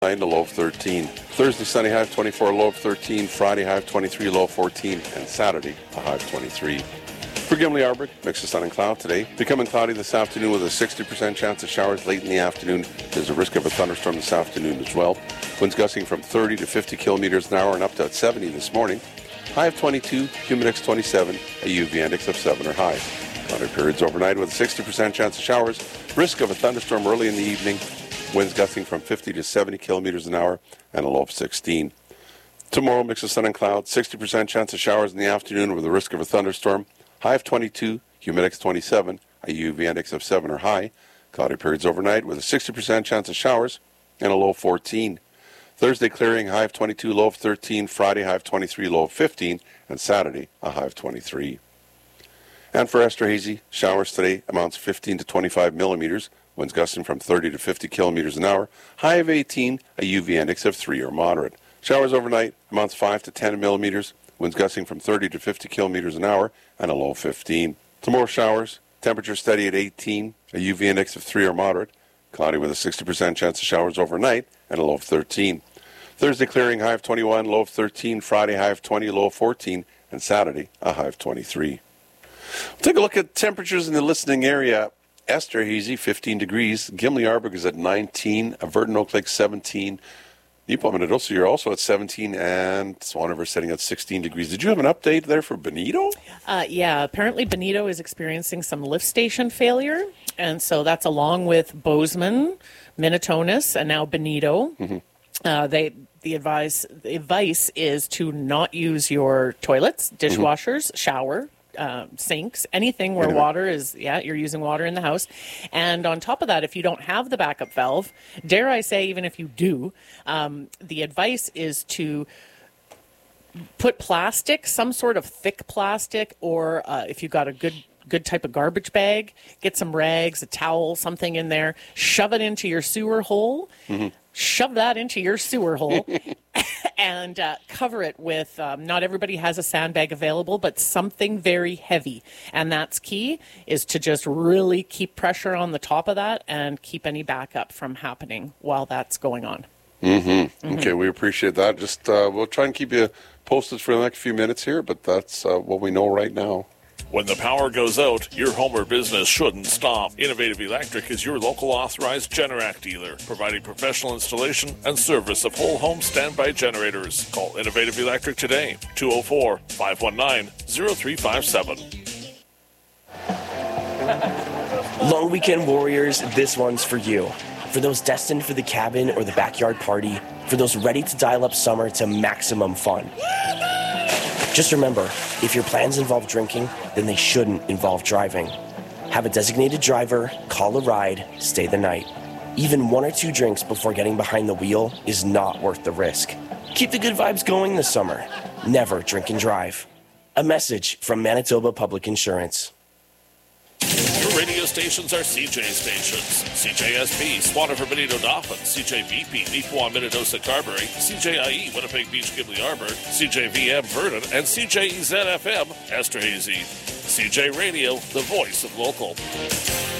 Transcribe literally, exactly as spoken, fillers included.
nine, a low of thirteen. Thursday, sunny, high of twenty-four, low of thirteen. Friday, high of twenty-three, low of fourteen. And Saturday, a high of twenty-three. For Gimli Arbor, mix of sun and cloud today. Becoming cloudy this afternoon with a sixty percent chance of showers late in the afternoon. There's a risk of a thunderstorm this afternoon as well. Winds gusting from thirty to fifty kilometers an hour and up to seventy this morning. High of twenty-two, humidex twenty-seven, a U V index of seven or high. Cloudy periods overnight with a sixty percent chance of showers. Risk of a thunderstorm early in the evening. Winds gusting from fifty to seventy kilometers an hour and a low of sixteen. Tomorrow, mix of sun and cloud. sixty percent chance of showers in the afternoon with a risk of a thunderstorm. High of twenty-two, humidex twenty-seven, a U V index of seven or high. Cloudy periods overnight with a sixty percent chance of showers and a low of fourteen. Thursday clearing, high of twenty-two, low of thirteen. Friday, high of twenty-three, low of fifteen. And Saturday, a high of twenty-three. And for Esterhazy, showers today amounts fifteen to twenty-five millimeters. Winds gusting from thirty to fifty kilometers an hour. High of eighteen, a U V index of three or moderate. Showers overnight amounts five to ten millimeters. Winds gusting from thirty to fifty kilometers an hour and a low of fifteen. Tomorrow showers, temperature steady at eighteen, a U V index of three or moderate. Cloudy with a sixty percent chance of showers overnight and a low of thirteen. Thursday clearing, high of twenty-one, low of thirteen. Friday, high of twenty, low of fourteen. And Saturday, a high of twenty-three. We'll take a look at temperatures in the listening area. Esterhazy, fifteen degrees. Gimli Arbor is at nineteen. Averton Oak Lake, seventeen. Newport Minidosa, you're also at seventeen. And Swan River setting at sixteen degrees. Did you have an update there for Benito? Uh, yeah, apparently Benito is experiencing some lift station failure. And so that's along with Bozeman, Minitonas, and now Benito. Mm-hmm. Uh, they the advice the advice is to not use your toilets, dishwashers, mm-hmm. shower, uh, sinks, anything where anyway. water is, yeah, you're using water in the house. And on top of that, if you don't have the backup valve, dare I say, even if you do, um, the advice is to put plastic, some sort of thick plastic, or uh, if you've got a good good type of garbage bag, get some rags, a towel, something in there, shove it into your sewer hole, mm-hmm. shove that into your sewer hole, and uh, cover it with, um, not everybody has a sandbag available, but something very heavy. And that's key, is to just really keep pressure on the top of that and keep any backup from happening while that's going on. Mm-hmm. Mm-hmm. Okay, we appreciate that. Just uh, we'll try and keep you posted for the next few minutes here, but that's uh, what we know right now. When the power goes out, your home or business shouldn't stop. Innovative Electric is your local authorized Generac dealer, providing professional installation and service of whole home standby generators. Call Innovative Electric today, two oh four, five one nine, oh three five seven. Long weekend warriors, this one's for you. For those destined for the cabin or the backyard party, for those ready to dial up summer to maximum fun. Just remember, if your plans involve drinking, then they shouldn't involve driving. Have a designated driver, call a ride, stay the night. Even one or two drinks before getting behind the wheel is not worth the risk. Keep the good vibes going this summer. Never drink and drive. A message from Manitoba Public Insurance. Your radio stations are C J stations. C J S P, Swan River, Benito, Dauphin. C J V P, Neepawa, Minnedosa, Carberry. C J I E, Winnipeg Beach, Gimli Arbor. C J V M, Vernon. And C J E Z F M, Esterhazy. C J Radio, the voice of local.